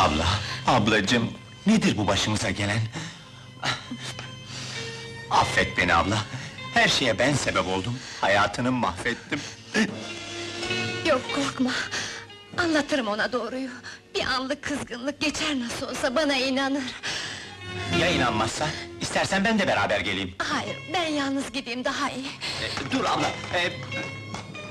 Abla, ablacığım, nedir bu başımıza gelen? Affet beni abla, her şeye ben sebep oldum, hayatını mahvettim. Yok korkma! Anlatırım ona doğruyu! Bir anlık kızgınlık geçer nasıl olsa, bana inanır! Ya inanmazsa, istersen ben de beraber geleyim. Hayır, ben yalnız gideyim daha iyi! Dur abla,